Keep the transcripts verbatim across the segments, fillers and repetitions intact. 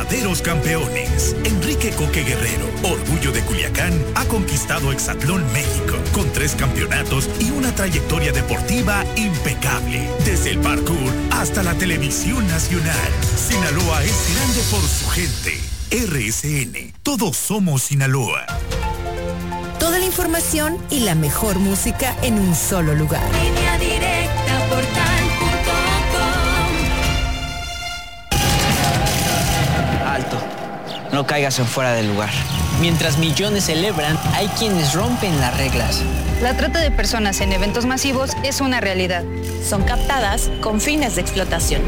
verdaderos campeones. Enrique Coque Guerrero, orgullo de Culiacán, ha conquistado Hexatlón México con tres campeonatos y una trayectoria deportiva impecable. Desde el parkour hasta la televisión nacional. Sinaloa es grande por su gente. R S N, todos somos Sinaloa. Toda la información y la mejor música en un solo lugar. Línea Directa Portal punto com. Alto, no caigas en fuera del lugar. Mientras millones celebran, hay quienes rompen las reglas. La trata de personas en eventos masivos es una realidad. Son captadas con fines de explotación.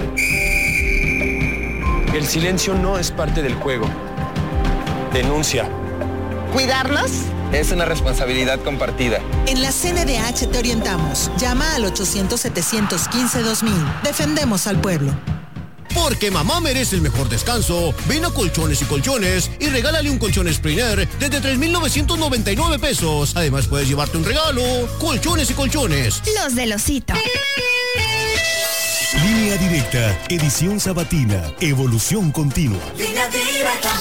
El silencio no es parte del juego. Denuncia. ¿Cuidarlos? Es una responsabilidad compartida. En la C N D H te orientamos. Llama al ochocientos, setecientos quince, dos mil. Defendemos al pueblo. Porque mamá merece el mejor descanso, ven a Colchones y Colchones y regálale un colchón Springer desde tres mil novecientos noventa y nueve pesos. Además puedes llevarte un regalo. Colchones y Colchones. Los del osito. Línea Directa, edición sabatina, evolución continua. Línea Directa.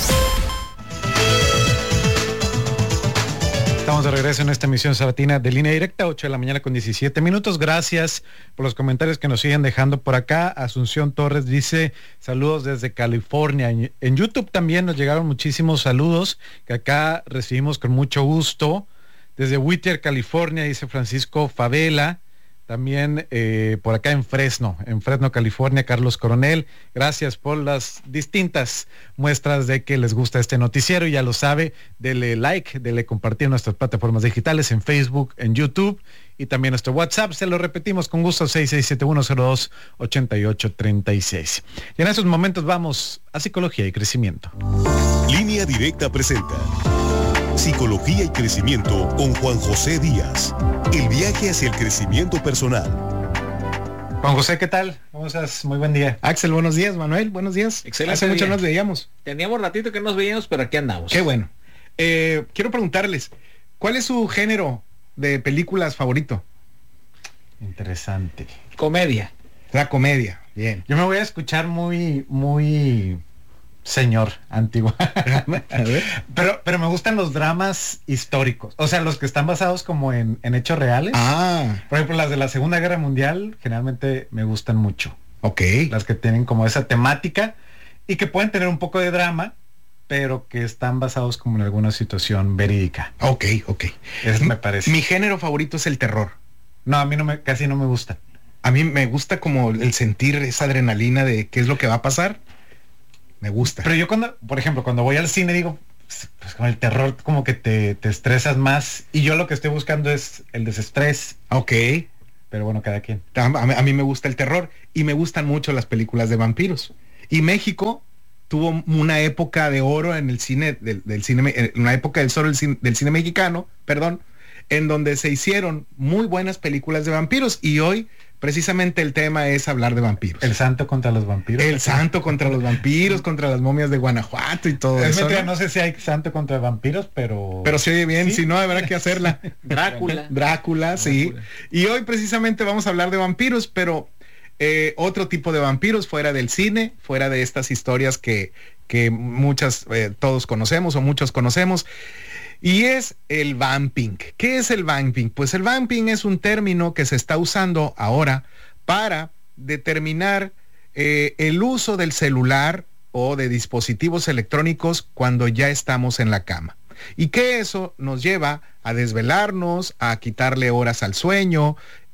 Estamos de regreso en esta emisión sabatina de Línea Directa, ocho de la mañana con diecisiete minutos. Gracias por los comentarios que nos siguen dejando por acá. Asunción Torres dice, saludos desde California. En YouTube también nos llegaron muchísimos saludos que acá recibimos con mucho gusto. Desde Whittier, California, dice Francisco Favela. También eh, por acá en Fresno, en Fresno, California, Carlos Coronel. Gracias por las distintas muestras de que les gusta este noticiero. Y ya lo sabe, dele like, dele compartir en nuestras plataformas digitales, en Facebook, en YouTube y también nuestro WhatsApp. Se lo repetimos con gusto, seis seis siete uno cero dos ocho ocho tres seis. Y en esos momentos vamos a Psicología y Crecimiento. Línea Directa presenta Psicología y Crecimiento con Juan José Díaz. El viaje hacia el crecimiento personal. Juan José, ¿qué tal? ¿Cómo estás? Muy buen día. Axel, buenos días. Manuel, buenos días. Excelente. Hace mucho día. nos veíamos. Teníamos ratito que nos veíamos, pero aquí andamos. Qué bueno. Eh, quiero preguntarles, ¿cuál es su género de películas favorito? Interesante. Comedia. La comedia, bien. Yo me voy a escuchar muy, muy... señor antiguo. pero pero me gustan los dramas históricos, o sea, los que están basados como en, en hechos reales. Ah. Por ejemplo, las de la Segunda Guerra Mundial generalmente me gustan mucho. Ok. Las que tienen como esa temática y que pueden tener un poco de drama, pero que están basados como en alguna situación verídica. Ok, ok. Eso me parece. Mi género favorito es el terror. No, a mí no me, casi no me gusta. A mí me gusta como el sentir esa adrenalina de qué es lo que va a pasar. Me gusta. Pero yo cuando, por ejemplo, cuando voy al cine digo, pues con el terror como que te, te estresas más. Y yo lo que estoy buscando es el desestrés. Ok. Pero bueno, cada quien. A, a mí me gusta el terror y me gustan mucho las películas de vampiros. Y México tuvo una época de oro en el cine, del, del cine, una época del oro del cine, del cine mexicano, perdón, en donde se hicieron muy buenas películas de vampiros. Y hoy precisamente el tema es hablar de vampiros. El santo contra los vampiros. El santo contra los vampiros, contra las momias de Guanajuato y todo es eso. Mentira, ¿no? no sé si hay santo contra vampiros, pero... Pero se oye bien, ¿sí? Si no, habrá que hacerla. Drácula. Drácula, sí. Drácula. Y hoy precisamente vamos a hablar de vampiros, pero eh, otro tipo de vampiros fuera del cine, fuera de estas historias que, que muchas, eh, todos conocemos o muchos conocemos. Y es el vamping. ¿Qué es el vamping? Pues el vamping es un término que se está usando ahora para determinar eh, el uso del celular o de dispositivos electrónicos cuando ya estamos en la cama. Y que eso nos lleva a desvelarnos, a quitarle horas al sueño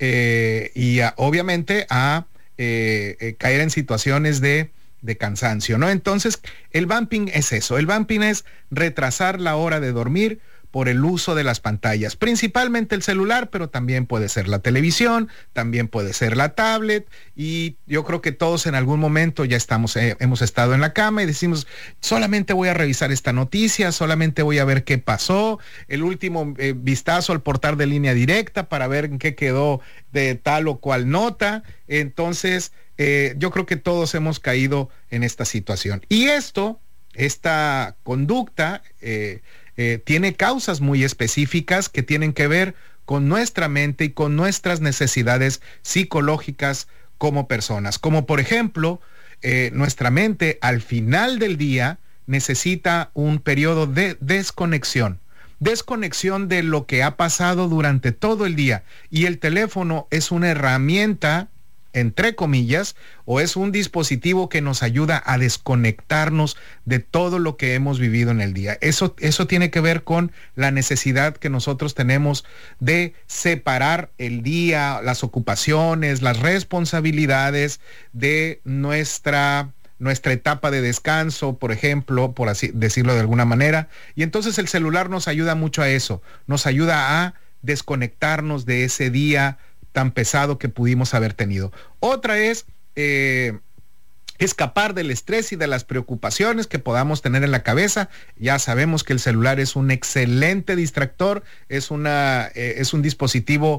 eh, y a, obviamente a eh, eh, caer en situaciones de de cansancio, ¿no? Entonces, el vamping es eso. El vamping es retrasar la hora de dormir por el uso de las pantallas, principalmente el celular, pero también puede ser la televisión, también puede ser la tablet, y yo creo que todos en algún momento ya estamos, eh, hemos estado en la cama y decimos, solamente voy a revisar esta noticia, solamente voy a ver qué pasó, el último eh, vistazo al portal de Línea Directa para ver en qué quedó de tal o cual nota. Entonces, Eh, yo creo que todos hemos caído en esta situación. Y esto, esta conducta, eh, eh, tiene causas muy específicas que tienen que ver con nuestra mente y con nuestras necesidades psicológicas como personas. Como por ejemplo, eh, nuestra mente al final del día necesita un periodo de desconexión. Desconexión de lo que ha pasado durante todo el día. Y el teléfono es una herramienta, entre comillas, o es un dispositivo que nos ayuda a desconectarnos de todo lo que hemos vivido en el día. Eso, eso tiene que ver con la necesidad que nosotros tenemos de separar el día, las ocupaciones, las responsabilidades de nuestra nuestra etapa de descanso, por ejemplo, por así decirlo de alguna manera. Y entonces el celular nos ayuda mucho a eso, nos ayuda a desconectarnos de ese día tan pesado que pudimos haber tenido. Otra es eh, escapar del estrés y de las preocupaciones que podamos tener en la cabeza. Ya sabemos que el celular es un excelente distractor, es, una, eh, es un dispositivo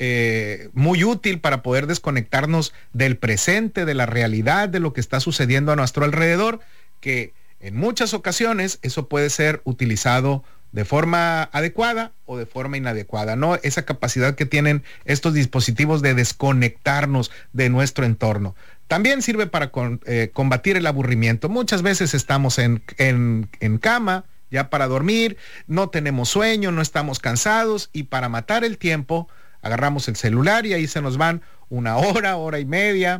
Eh, muy útil para poder desconectarnos del presente, de la realidad, de lo que está sucediendo a nuestro alrededor, que en muchas ocasiones eso puede ser utilizado de forma adecuada o de forma inadecuada, ¿no? Esa capacidad que tienen estos dispositivos de desconectarnos de nuestro entorno. También sirve para con, eh, combatir el aburrimiento. Muchas veces estamos en, en, en cama, ya para dormir, no tenemos sueño, no estamos cansados, y para matar el tiempo agarramos el celular y ahí se nos van una hora, hora y media,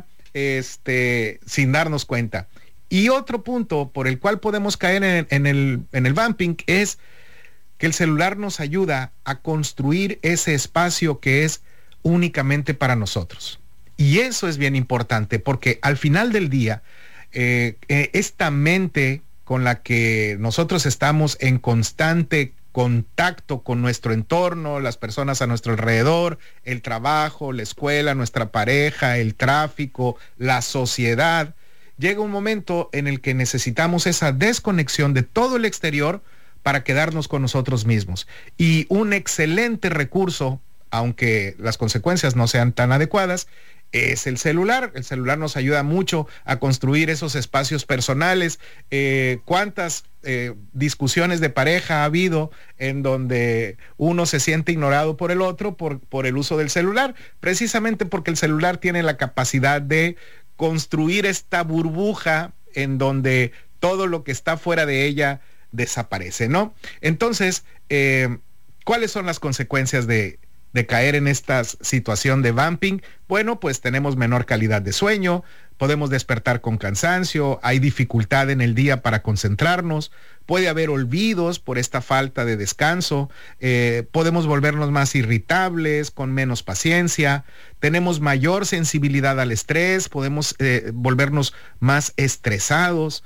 este, sin darnos cuenta. Y otro punto por el cual podemos caer en, en, el, en el vamping es que el celular nos ayuda a construir ese espacio que es únicamente para nosotros. Y eso es bien importante, porque al final del día, eh, eh, esta mente con la que nosotros estamos en constante contacto con nuestro entorno, las personas a nuestro alrededor, el trabajo, la escuela, nuestra pareja, el tráfico, la sociedad, llega un momento en el que necesitamos esa desconexión de todo el exterior para quedarnos con nosotros mismos. Y un excelente recurso, aunque las consecuencias no sean tan adecuadas, es el celular. El celular nos ayuda mucho a construir esos espacios personales. Eh, ¿Cuántas eh, discusiones de pareja ha habido en donde uno se siente ignorado por el otro por, por el uso del celular? Precisamente porque el celular tiene la capacidad de construir esta burbuja en donde todo lo que está fuera de ella desaparece, ¿no? Entonces, eh, ¿cuáles son las consecuencias de de caer en esta situación de vamping? Bueno, pues tenemos menor calidad de sueño, podemos despertar con cansancio, hay dificultad en el día para concentrarnos, puede haber olvidos por esta falta de descanso, eh, podemos volvernos más irritables, con menos paciencia, tenemos mayor sensibilidad al estrés, podemos eh, volvernos más estresados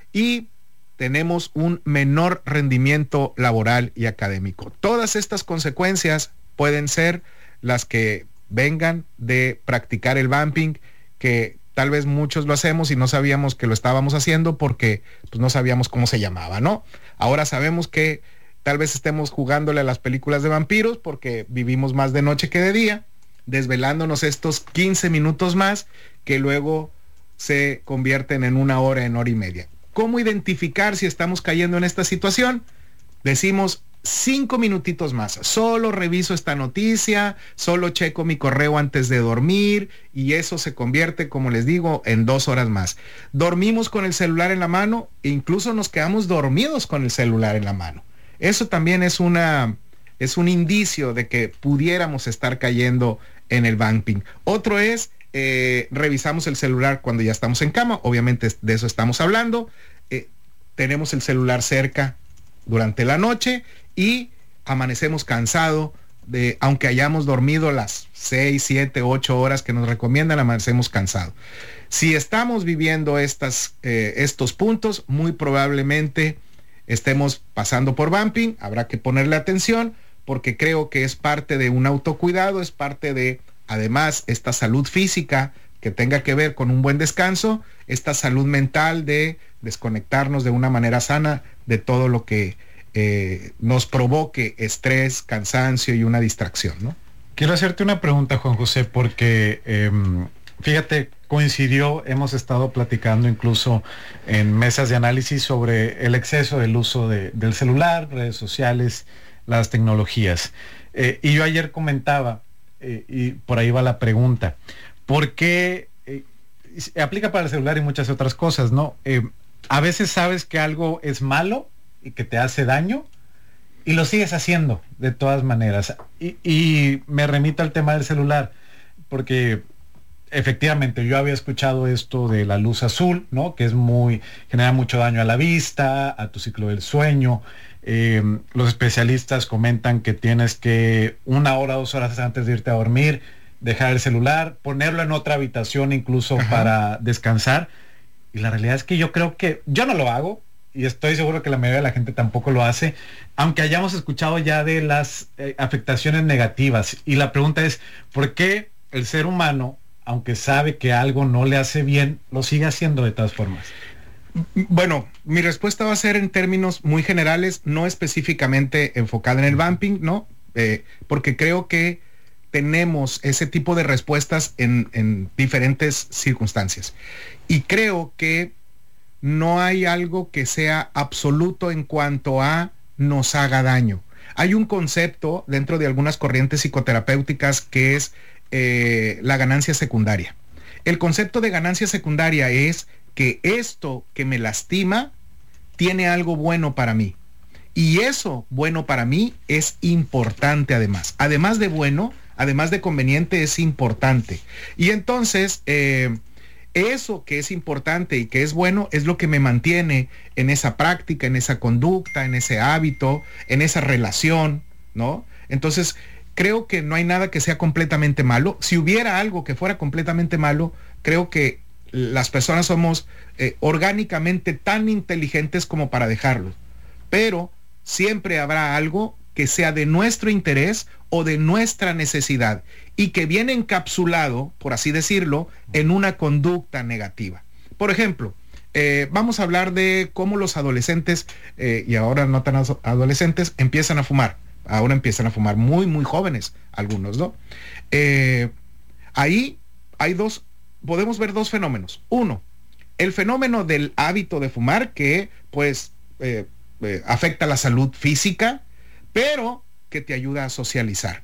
y tenemos un menor rendimiento laboral y académico. Todas estas consecuencias pueden ser las que vengan de practicar el vamping, que tal vez muchos lo hacemos y no sabíamos que lo estábamos haciendo porque pues, no sabíamos cómo se llamaba, ¿no? Ahora sabemos que tal vez estemos jugándole a las películas de vampiros porque vivimos más de noche que de día, desvelándonos estos quince minutos más que luego se convierten en una hora, en hora y media. ¿Cómo identificar si estamos cayendo en esta situación? Decimos, cinco minutitos más, solo reviso esta noticia, solo checo mi correo antes de dormir, y eso se convierte, como les digo, en dos horas más. Dormimos con el celular en la mano e incluso nos quedamos dormidos con el celular en la mano. Eso también es una, es un indicio de que pudiéramos estar cayendo en el vamping. Otro es, eh, revisamos el celular cuando ya estamos en cama, obviamente de eso estamos hablando, eh, tenemos el celular cerca durante la noche y amanecemos cansados, de, aunque hayamos dormido las seis, siete, ocho horas que nos recomiendan, amanecemos cansados. Si estamos viviendo estas, eh, estos puntos, muy probablemente estemos pasando por vamping. Habrá que ponerle atención porque creo que es parte de un autocuidado, es parte de, además, esta salud física que tenga que ver con un buen descanso, esta salud mental de desconectarnos de una manera sana de todo lo que Eh, nos provoque estrés, cansancio y una distracción, ¿no? Quiero hacerte una pregunta, Juan José, porque eh, fíjate, coincidió, hemos estado platicando incluso en mesas de análisis sobre el exceso del uso de, del celular, redes sociales, las tecnologías. Eh, y yo ayer comentaba, eh, y por ahí va la pregunta, ¿por qué? Eh, aplica para el celular y muchas otras cosas, ¿no? Eh, a veces sabes que algo es malo y que te hace daño y lo sigues haciendo de todas maneras. Y, y me remito al tema del celular, porque efectivamente yo había escuchado esto de la luz azul, ¿no? Que es muy, genera mucho daño a la vista, a tu ciclo del sueño. Eh, los especialistas comentan que tienes que una hora, dos horas antes de irte a dormir, dejar el celular, ponerlo en otra habitación incluso Ajá. para descansar. Y la realidad es que yo creo que yo no lo hago, y estoy seguro que la mayoría de la gente tampoco lo hace, aunque hayamos escuchado ya de las eh, afectaciones negativas. Y la pregunta es, ¿por qué el ser humano, aunque sabe que algo no le hace bien, lo sigue haciendo de todas formas? Bueno, mi respuesta va a ser en términos muy generales, no específicamente enfocada en el vamping, ¿no? Eh, porque creo que tenemos ese tipo de respuestas en, en diferentes circunstancias. Y creo que no hay algo que sea absoluto en cuanto a nos haga daño. Hay un concepto dentro de algunas corrientes psicoterapéuticas que es eh, la ganancia secundaria. El concepto de ganancia secundaria es que esto que me lastima tiene algo bueno para mí. Y eso bueno para mí es importante además. Además de bueno, además de conveniente, es importante. Y entonces, eh, eso que es importante y que es bueno es lo que me mantiene en esa práctica, en esa conducta, en ese hábito, en esa relación, ¿no? Entonces, creo que no hay nada que sea completamente malo. Si hubiera algo que fuera completamente malo, creo que las personas somos eh, orgánicamente tan inteligentes como para dejarlo. Pero siempre habrá algo que sea de nuestro interés o de nuestra necesidad y que viene encapsulado, por así decirlo, en una conducta negativa. Por ejemplo, eh, vamos a hablar de cómo los adolescentes, eh, y ahora no tan adolescentes, empiezan a fumar. Ahora empiezan a fumar muy, muy jóvenes, algunos, ¿no? Eh, ahí hay dos, podemos ver dos fenómenos. Uno, el fenómeno del hábito de fumar que, pues, eh, eh, afecta la salud física, pero que te ayuda a socializar.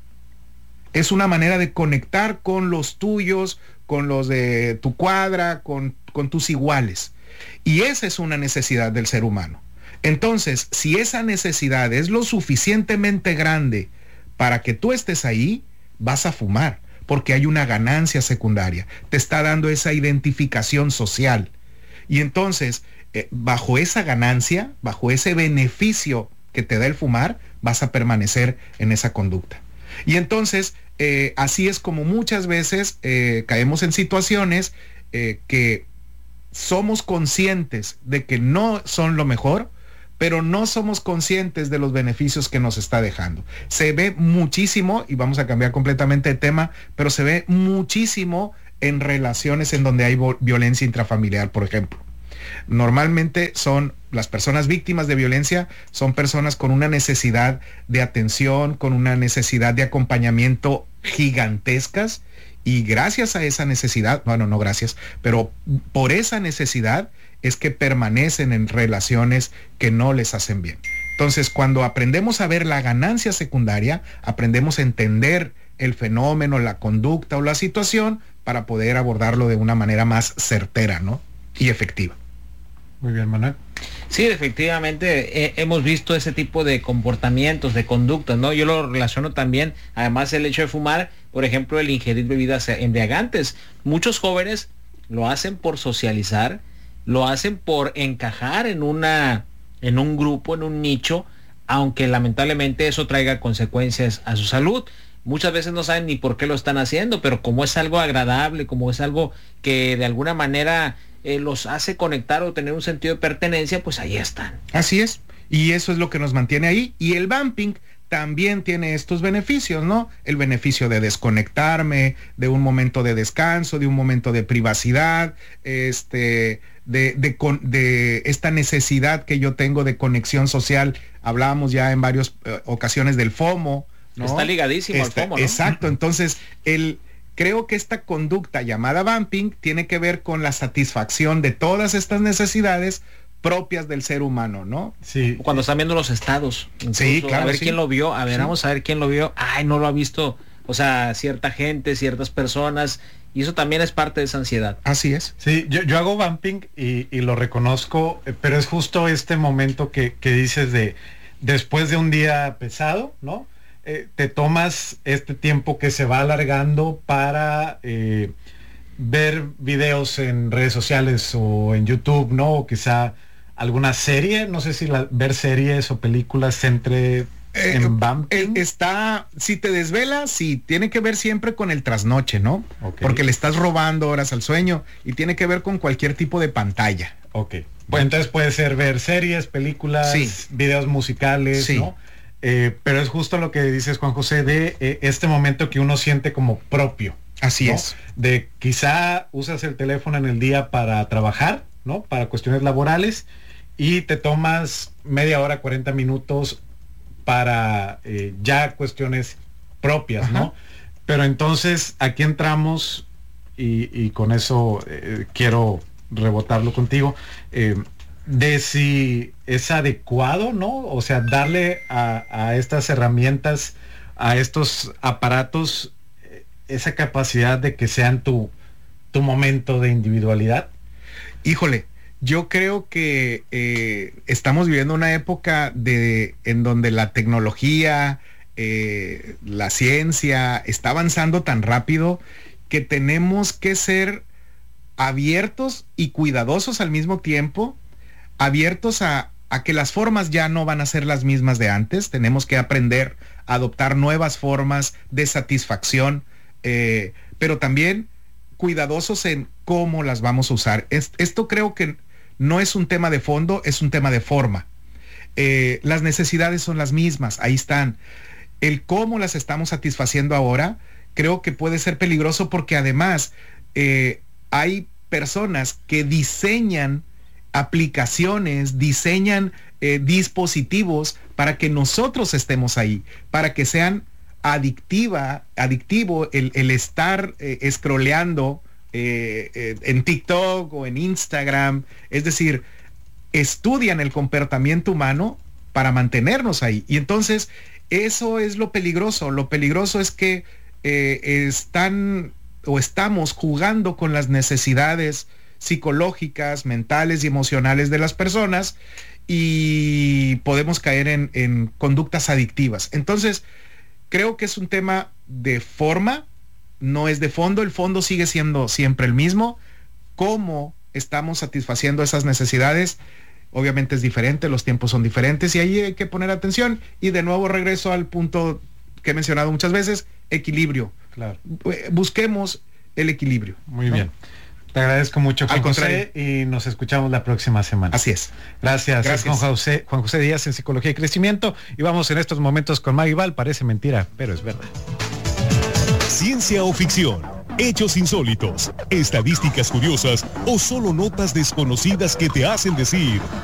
Es una manera de conectar con los tuyos, con los de tu cuadra, con, con tus iguales. Y esa es una necesidad del ser humano. Entonces, si esa necesidad es lo suficientemente grande para que tú estés ahí, vas a fumar, porque hay una ganancia secundaria. Te está dando esa identificación social. Y entonces, eh, bajo esa ganancia, bajo ese beneficio que te da el fumar, vas a permanecer en esa conducta. Y entonces, eh, así es como muchas veces eh, caemos en situaciones eh, que somos conscientes de que no son lo mejor, pero no somos conscientes de los beneficios que nos está dejando. Se ve muchísimo, y vamos a cambiar completamente de tema, pero se ve muchísimo en relaciones en donde hay violencia intrafamiliar, por ejemplo. Normalmente son las personas víctimas de violencia, son personas con una necesidad de atención, con una necesidad de acompañamiento gigantescas, y gracias a esa necesidad, bueno, no gracias, pero por esa necesidad es que permanecen en relaciones que no les hacen bien. Entonces, cuando aprendemos a ver la ganancia secundaria, aprendemos a entender el fenómeno, la conducta o la situación para poder abordarlo de una manera más certera, ¿no? Y efectiva. Muy bien, Manuel. Sí, efectivamente, eh, hemos visto ese tipo de comportamientos, de conductas, ¿no? Yo lo relaciono también, además el hecho de fumar, por ejemplo, el ingerir bebidas embriagantes. Muchos jóvenes lo hacen por socializar, lo hacen por encajar en una, en un grupo, en un nicho, aunque lamentablemente eso traiga consecuencias a su salud. Muchas veces no saben ni por qué lo están haciendo, pero como es algo agradable, como es algo que de alguna manera eh, los hace conectar o tener un sentido de pertenencia, pues ahí están. Así es, y eso es lo que nos mantiene ahí. Y el vamping también tiene estos beneficios, ¿no? El beneficio de desconectarme, de un momento de descanso, de un momento de privacidad, este, de, de, de esta necesidad que yo tengo de conexión social. Hablábamos ya en varias eh, ocasiones del FOMO, ¿no? Está ligadísimo Está, al FOMO, ¿no? Exacto, entonces el, creo que esta conducta llamada vamping tiene que ver con la satisfacción de todas estas necesidades propias del ser humano, ¿no? Sí. Cuando están viendo los estados. Sí, claro. A ver sí. quién lo vio, a ver, sí. vamos a ver quién lo vio. Ay, no lo ha visto, o sea, cierta gente, ciertas personas, Y eso también es parte de esa ansiedad. Así es. Sí, yo, yo hago vamping y, y lo reconozco, pero es justo este momento que, que dices de después de un día pesado, ¿no? Eh, te tomas este tiempo que se va alargando para eh, ver videos en redes sociales o en YouTube, ¿no? O quizá alguna serie, no sé si la, ver series o películas entre... Eh, eh, está, si te desvelas, sí, tiene que ver siempre con el trasnoche, ¿no? Okay. Porque le estás robando horas al sueño y tiene que ver con cualquier tipo de pantalla. Ok. Bueno, entonces puede ser ver series, películas, sí. videos musicales, sí. ¿no? Eh, pero es justo lo que dices, Juan José, de eh, este momento que uno siente como propio. Así ¿no? es. De quizá usas el teléfono en el día para trabajar, ¿no? Para cuestiones laborales y te tomas media hora, cuarenta minutos para eh, ya cuestiones propias, Ajá. ¿no? Pero entonces aquí entramos y, y con eso eh, quiero rebotarlo contigo, eh, de si es adecuado, ¿no? O sea, darle a, a estas herramientas, a estos aparatos, eh, esa capacidad de que sean tu, tu momento de individualidad. Híjole, yo creo que eh, estamos viviendo una época de, en donde la tecnología, eh, la ciencia está avanzando tan rápido que tenemos que ser abiertos y cuidadosos al mismo tiempo, abiertos a, a que las formas ya no van a ser las mismas de antes. Tenemos que aprender a adoptar nuevas formas de satisfacción, eh, pero también cuidadosos en cómo las vamos a usar. Es, esto creo que no es un tema de fondo, es un tema de forma. Eh, las necesidades son las mismas, ahí están. El cómo las estamos satisfaciendo ahora, creo que puede ser peligroso porque además eh, hay personas que diseñan aplicaciones, diseñan eh, dispositivos para que nosotros estemos ahí, para que sean adictiva, adictivo el, el estar eh, scrolleando eh, eh, en TikTok o en Instagram. Es decir, estudian el comportamiento humano para mantenernos ahí. Y entonces eso es lo peligroso. Lo peligroso es que eh, están o estamos jugando con las necesidades psicológicas, mentales y emocionales de las personas y podemos caer en, en conductas adictivas. Entonces, creo que es un tema de forma, no es de fondo. El fondo sigue siendo siempre el mismo. Cómo estamos satisfaciendo esas necesidades, obviamente es diferente, los tiempos son diferentes y ahí hay que poner atención. Y de nuevo regreso al punto que he mencionado muchas veces, equilibrio. Claro. Busquemos el equilibrio. Muy ¿no? bien. Te agradezco mucho, Juan Al José, y nos escuchamos la próxima semana. Así es. Gracias. Gracias. Es Juan José, Juan José Díaz en Psicología y Crecimiento. Y vamos en estos momentos con Maggie Val. Parece mentira, pero es verdad. Ciencia o ficción, hechos insólitos, estadísticas curiosas o solo notas desconocidas que te hacen decir...